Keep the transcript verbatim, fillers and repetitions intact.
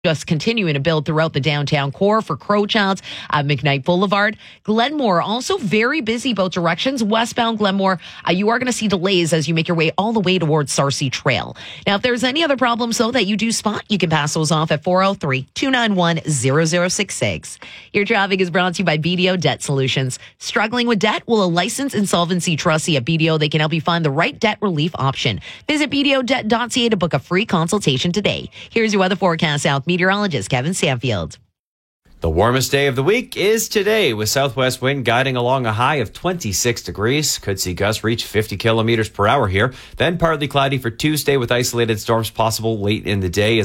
just continuing to build throughout the downtown core for Crowchilds, uh, McKnight Boulevard. Glenmore, also very busy both directions. Westbound Glenmore, uh, you are going to see delays as you make your way all the way towards Sarcee Trail. Now, if there's any other problems, though, that you do spot, you can pass those off at four oh three, two nine one, zero zero six six. Your traffic is brought to you by B D O Debt Solutions. Struggling with debt? Well, a licensed insolvency trustee at B D O, they can help you find the right debt relief option. Visit b d o debt dot c a to book a free consultation today. Here's your weather forecast out. Meteorologist Kevin Stanfield. The warmest day of the week is today, with southwest wind guiding along a high of twenty-six degrees. Could see gusts reach fifty kilometers per hour here. Then partly cloudy for Tuesday with isolated storms possible late in the day.